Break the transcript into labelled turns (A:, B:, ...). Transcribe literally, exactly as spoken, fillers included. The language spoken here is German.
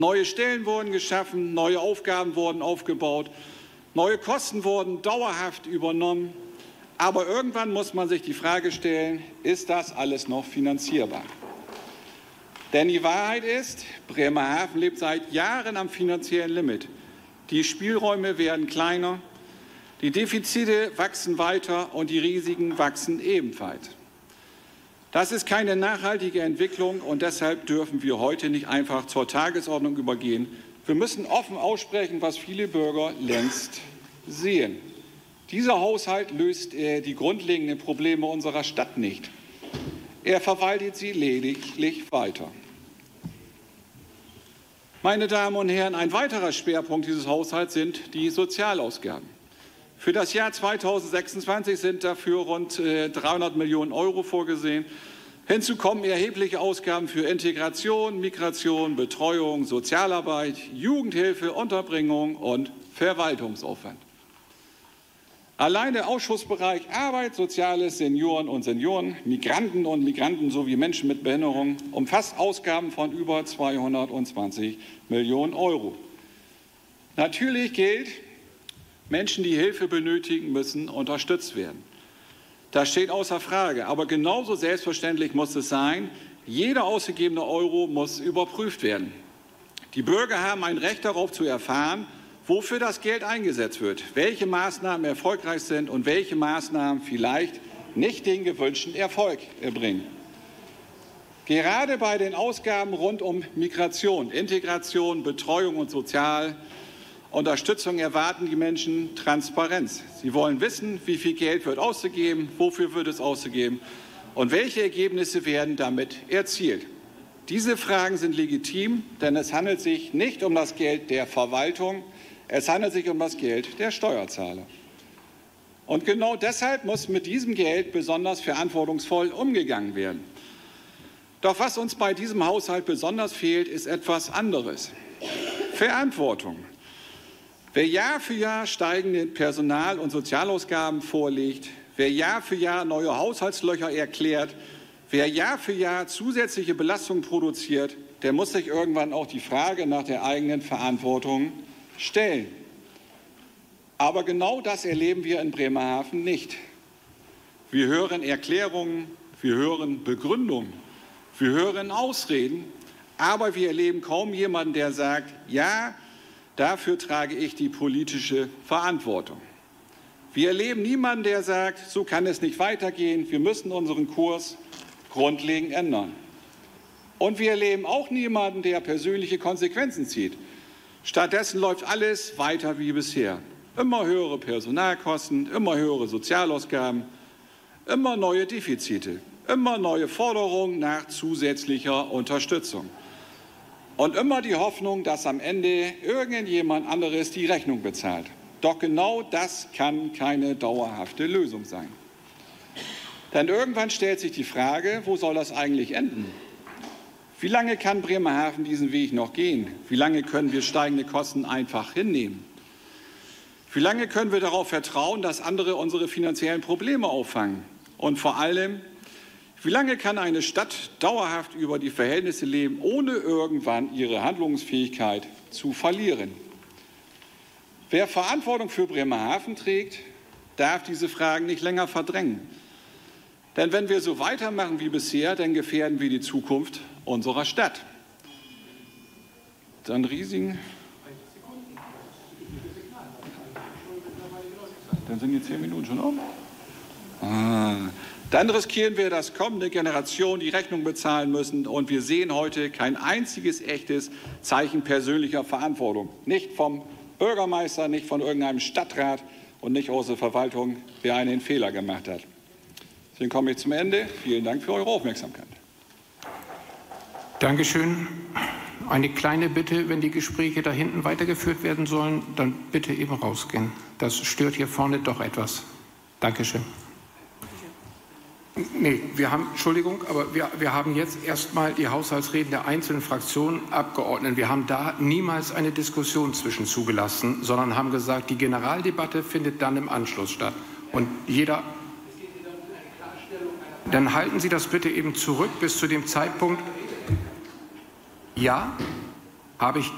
A: Neue Stellen wurden geschaffen, neue Aufgaben wurden aufgebaut, neue Kosten wurden dauerhaft übernommen. Aber irgendwann muss man sich die Frage stellen, ist das alles noch finanzierbar? Denn die Wahrheit ist, Bremerhaven lebt seit Jahren am finanziellen Limit. Die Spielräume werden kleiner, die Defizite wachsen weiter und die Risiken wachsen ebenfalls. Das ist keine nachhaltige Entwicklung und deshalb dürfen wir heute nicht einfach zur Tagesordnung übergehen. Wir müssen offen aussprechen, was viele Bürger längst sehen. Dieser Haushalt löst äh, die grundlegenden Probleme unserer Stadt nicht. Er verwaltet sie lediglich weiter. Meine Damen und Herren, ein weiterer Schwerpunkt dieses Haushalts sind die Sozialausgaben. Für das Jahr zweitausendsechsundzwanzig sind dafür rund äh, dreihundert Millionen Euro vorgesehen. Hinzu kommen erhebliche Ausgaben für Integration, Migration, Betreuung, Sozialarbeit, Jugendhilfe, Unterbringung und Verwaltungsaufwand. Allein der Ausschussbereich Arbeit, Soziales, Senioren und Senioren, Migranten und Migranten sowie Menschen mit Behinderung umfasst Ausgaben von über zweihundertzwanzig Millionen Euro. Natürlich gilt, Menschen, die Hilfe benötigen, müssen unterstützt werden. Das steht außer Frage. Aber genauso selbstverständlich muss es sein, jeder ausgegebene Euro muss überprüft werden. Die Bürger haben ein Recht darauf zu erfahren, wofür das Geld eingesetzt wird, welche Maßnahmen erfolgreich sind und welche Maßnahmen vielleicht nicht den gewünschten Erfolg erbringen. Gerade bei den Ausgaben rund um Migration, Integration, Betreuung und Sozialunterstützung erwarten die Menschen Transparenz. Sie wollen wissen, wie viel Geld wird ausgegeben, wofür wird es ausgegeben und welche Ergebnisse werden damit erzielt. Diese Fragen sind legitim, denn es handelt sich nicht um das Geld der Verwaltung, es handelt sich um das Geld der Steuerzahler. Und genau deshalb muss mit diesem Geld besonders verantwortungsvoll umgegangen werden. Doch was uns bei diesem Haushalt besonders fehlt, ist etwas anderes. Verantwortung. Wer Jahr für Jahr steigende Personal- und Sozialausgaben vorlegt, wer Jahr für Jahr neue Haushaltslöcher erklärt, wer Jahr für Jahr zusätzliche Belastungen produziert, der muss sich irgendwann auch die Frage nach der eigenen Verantwortung stellen. Aber genau das erleben wir in Bremerhaven nicht. Wir hören Erklärungen, wir hören Begründungen, wir hören Ausreden, aber wir erleben kaum jemanden, der sagt, ja, dafür trage ich die politische Verantwortung. Wir erleben niemanden, der sagt, so kann es nicht weitergehen, wir müssen unseren Kurs grundlegend ändern. Und wir erleben auch niemanden, der persönliche Konsequenzen zieht. Stattdessen läuft alles weiter wie bisher. Immer höhere Personalkosten, immer höhere Sozialausgaben, immer neue Defizite, immer neue Forderungen nach zusätzlicher Unterstützung. Und immer die Hoffnung, dass am Ende irgendjemand anderes die Rechnung bezahlt. Doch genau das kann keine dauerhafte Lösung sein. Denn irgendwann stellt sich die Frage, wo soll das eigentlich enden? Wie lange kann Bremerhaven diesen Weg noch gehen? Wie lange können wir steigende Kosten einfach hinnehmen? Wie lange können wir darauf vertrauen, dass andere unsere finanziellen Probleme auffangen? Und vor allem, wie lange kann eine Stadt dauerhaft über die Verhältnisse leben, ohne irgendwann ihre Handlungsfähigkeit zu verlieren? Wer Verantwortung für Bremerhaven trägt, darf diese Fragen nicht länger verdrängen. Denn wenn wir so weitermachen wie bisher, dann gefährden wir die Zukunft unserer Stadt. Dann Riesing. Dann sind die zehn Minuten schon um. Ah. Dann riskieren wir, dass kommende Generationen die Rechnung bezahlen müssen. Und wir sehen heute kein einziges echtes Zeichen persönlicher Verantwortung. Nicht vom Bürgermeister, nicht von irgendeinem Stadtrat und nicht aus der Verwaltung, wer einen Fehler gemacht hat. Deswegen komme ich zum Ende. Vielen Dank für eure Aufmerksamkeit.
B: Dankeschön. Eine kleine Bitte, wenn die Gespräche da hinten weitergeführt werden sollen, dann bitte eben rausgehen. Das stört hier vorne doch etwas. Dankeschön. Nee, wir haben, Entschuldigung, aber wir, wir haben jetzt erstmal die Haushaltsreden der einzelnen Fraktionen abgeordnet. Wir haben da niemals eine Diskussion zwischen zugelassen, sondern haben gesagt, die Generaldebatte findet dann im Anschluss statt. Und jeder... Dann halten Sie das bitte eben zurück bis zu dem Zeitpunkt. Ja, habe ich